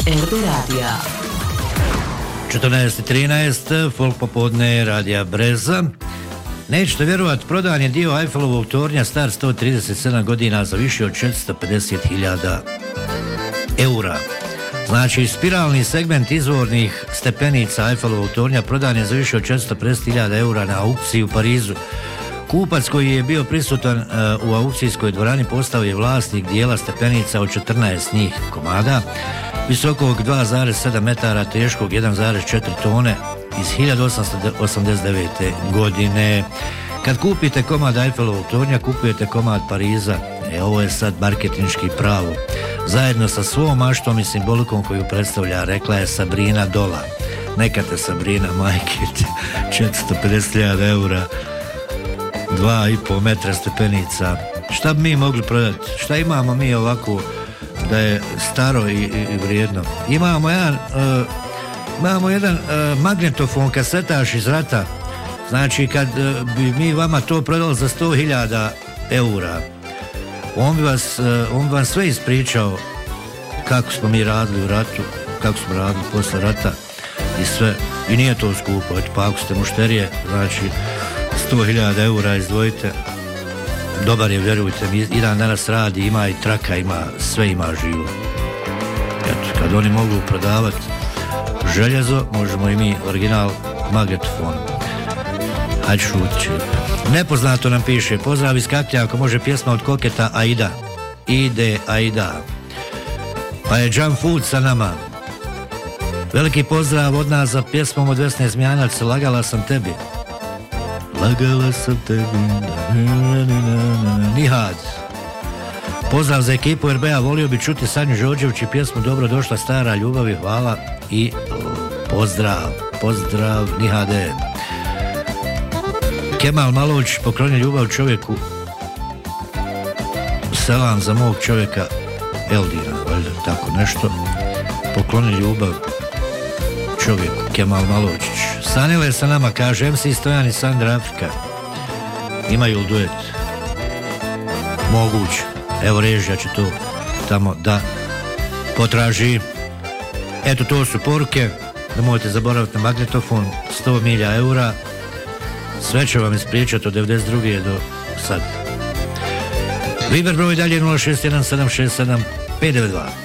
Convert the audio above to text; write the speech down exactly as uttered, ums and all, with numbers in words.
R B Radija. četrnaest i trinaest, folk popodne, Radija Breza. Nećete vjerovat, prodan je dio Eiffelovog tornja star sto trideset sedam godina za više od četiristo pedeset hiljada eura. Znači, spiralni segment izvornih stepenica Eiffelovog tornja prodan je za više od četiristo pedeset hiljada eura na aukciji u Parizu. Kupac koji je bio prisutan uh, u aukcijskoj dvorani postao je vlasnik dijela stepenica od četrnaest njih komada, visokog dva zarez sedam metara, teškog jedan zarez četiri tone, iz hiljadu osamsto osamdeset devete. godine. Kad kupite komad Eiffelovog tornja, kupujete komad Pariza. E, ovo je sad marketinški pravo. Zajedno sa svom maštom i simbolikom koju predstavlja, rekla je Sabrina Dola. Neka te Sabrina, majke, četiristo pedeset hiljada eura, dva i pol metra stepenica. Šta bi mi mogli prodati? Šta imamo mi ovako da je staro i, i, i vrijedno? Imamo jedan uh, imamo jedan uh, magnetofon kasetaš iz rata. Znači, kad uh, bi mi vama to prodali za sto hiljada eura, on bi vas uh, on bi vam sve ispričao kako smo mi radili u ratu, kako smo radili posle rata i sve. I nije to skupo. Eto, pa ako ste mušterije, znači sto hiljada eura izdvojite, dobar je, vjerujte mi, i dan danas radi, ima i traka, ima sve, ima živo. Eto, kad oni mogu prodavati željezo, možemo i mi original magnetofon. Hajde šutići. Nepoznato nam piše, pozdrav iz Katlja, ako može pjesma od Koketa Aida. Ide Aida. Pa je Jump Food sa nama. Veliki pozdrav od nas za pjesmom od Vesne Zmijanac, Lagala sam tebi. Lagala sam tebi. Nihad. Pozdrav za ekipu R B A, volio bi čuti Sanju Đorđević i pjesmu Dobro došla stara ljubavi, hvala i pozdrav. Pozdrav Nihade. Kemal Malović pokloni ljubav čovjeku. Selam za mog čovjeka Eldina, valjda tako nešto. Pokloni ljubav čovjeku Kemal Malovićić. Sanile sa nama, kaže M C Stojan i Sandra Afrika. Imaju li duet? Moguće. Evo režija će to tamo da potraži. Eto, to su poruke. Nemojte zaboraviti na magnetofon, sto milija eura. Sve će vam ispričati od devedeset druge do sad. Viber broj dalje nula šest jedan sedam šest sedam pet devet dva.